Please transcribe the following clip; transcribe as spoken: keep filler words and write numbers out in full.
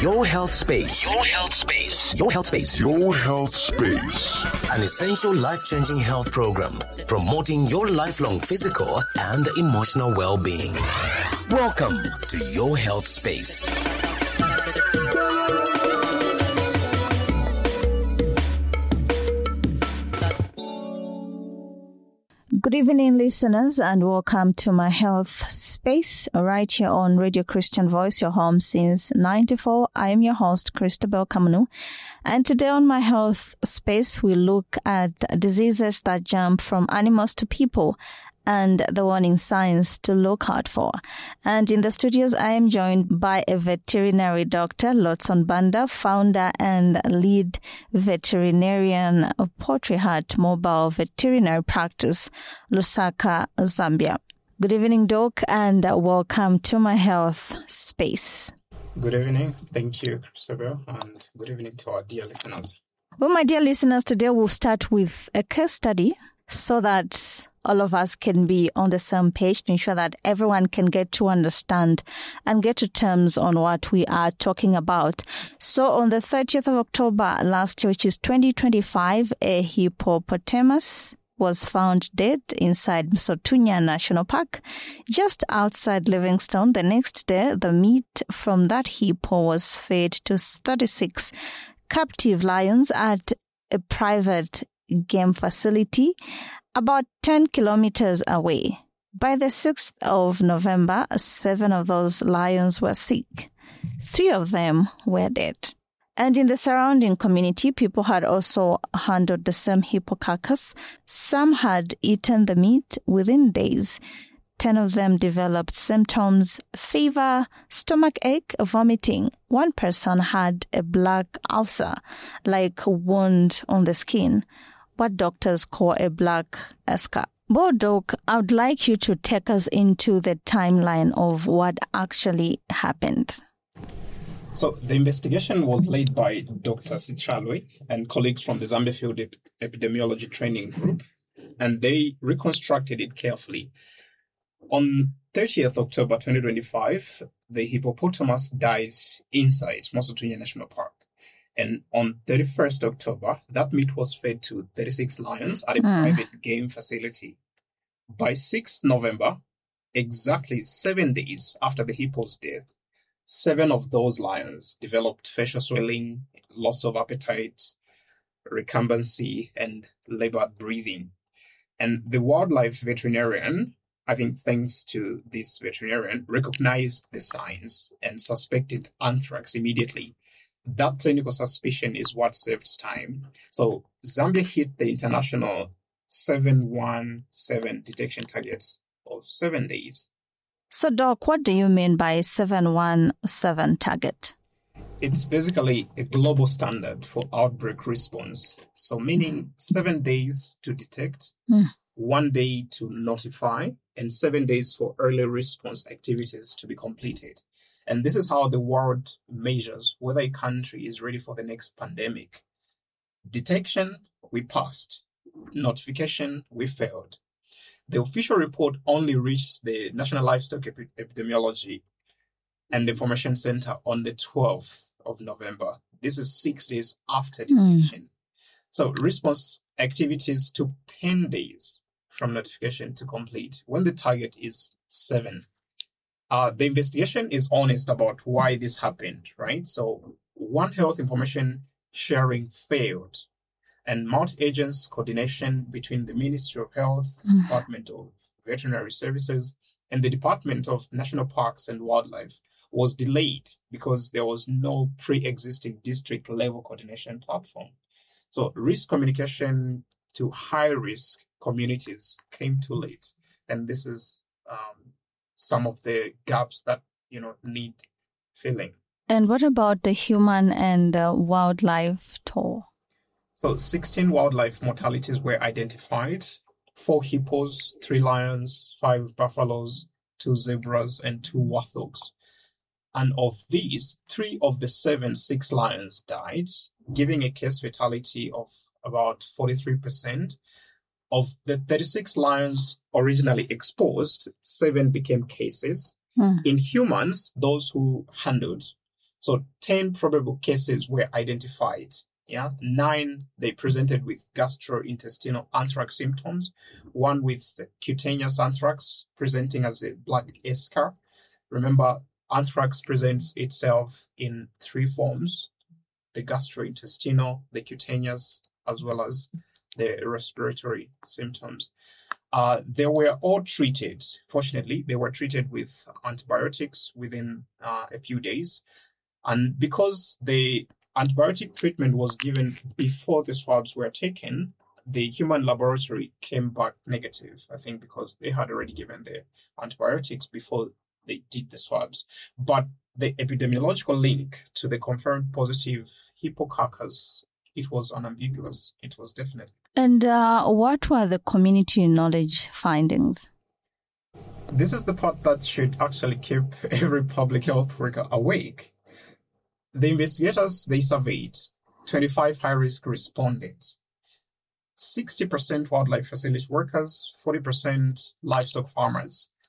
Your Health Space. Your Health Space. Your Health Space. Your Health Space. An essential life-changing health program promoting your lifelong physical and emotional well-being. Welcome to Your Health Space. Good evening, listeners, and welcome to my health space right here on Radio Christian Voice, your home since ninety-four. I am your host, Christabel Kamanu, and today on my health space, we look at diseases that jump from animals to people and the warning signs to look out for. And in the studios, I am joined by a veterinary doctor, Lotson Banda, founder and lead veterinarian of Poultry Hut Mobile Veterinary Practice, Lusaka, Zambia. Good evening, Doc, and welcome to my health space. Good evening. Thank you, Christabel, and good evening to our dear listeners. Well, my dear listeners, today we'll start with a case study so that all of us can be on the same page to ensure that everyone can get to understand and get to terms on what we are talking about. So on the thirtieth of October last year, which is twenty twenty-five, a hippopotamus was found dead inside Msotunya National Park, just outside Livingstone. The next day, the meat from that hippo was fed to thirty-six captive lions at a private game facility about ten kilometers away. By the sixth of November, seven of those lions were sick. Three of them were dead. And in the surrounding community, people had also handled the same hippo carcass. Some had eaten the meat within days. Ten of them developed symptoms: fever, stomach ache, vomiting. One person had a black ulcer, like a wound on the skin, what doctors call a black eschar. Well, Doc, I would like you to take us into the timeline of what actually happened. So the investigation was led by Doctor Sichalwe and colleagues from the Zambia Field Ep- Epidemiology Training Group, and they reconstructed it carefully. On thirtieth of October twenty twenty-five, the hippopotamus died inside Msotunya National Park. And on thirty-first of October, that meat was fed to thirty-six lions at a mm. private game facility. By sixth of November, exactly seven days after the hippo's death, seven of those lions developed facial swelling, loss of appetite, recumbency, and labored breathing. And the wildlife veterinarian, I think thanks to this veterinarian, recognized the signs and suspected anthrax immediately. That clinical suspicion is what saves time. So Zambia hit the international seven one seven detection target of seven days. So, Doc, what do you mean by seven one seven target? It's basically a global standard for outbreak response. So meaning seven days to detect, mm. one day to notify, and seven days for early response activities to be completed. And this is how the world measures whether a country is ready for the next pandemic. Detection, we passed. Notification, we failed. The official report only reached the National Livestock Epi- Epidemiology and Information Center on the twelfth of November. This is six days after detection. Mm. So response activities took ten days from notification to complete when the target is seven. Uh, the investigation is honest about why this happened, right? So One Health information sharing failed, and multi-agents coordination between the Ministry of Health, mm. Department of Veterinary Services, and the Department of National Parks and Wildlife was delayed because there was no pre-existing district-level coordination platform. So risk communication to high-risk communities came too late, and this is um, some of the gaps that, you know, need filling. And what about the human and uh, wildlife toll? So sixteen wildlife mortalities were identified: four hippos, three lions, five buffaloes, two zebras, and two warthogs. And of these, three of the seven six lions died, giving a case fatality of about forty-three percent. Of the thirty-six lions originally exposed, seven became cases. Mm. In humans, those who handled, So ten probable cases were identified. Yeah, nine, they presented with gastrointestinal anthrax symptoms, one with cutaneous anthrax presenting as a black eschar. Remember, anthrax presents itself in three forms: the gastrointestinal, the cutaneous, as well as the respiratory symptoms. Uh, they were all treated. Fortunately, they were treated with antibiotics within uh, a few days. And because the antibiotic treatment was given before the swabs were taken, the human laboratory came back negative, I think because they had already given the antibiotics before they did the swabs. But the epidemiological link to the confirmed positive Hippococcus, it was unambiguous. It was definite. And uh, what were the community knowledge findings? This is the part that should actually keep every public health worker awake. The investigators, they surveyed twenty-five high-risk respondents, sixty percent wildlife facility workers, forty percent livestock farmers.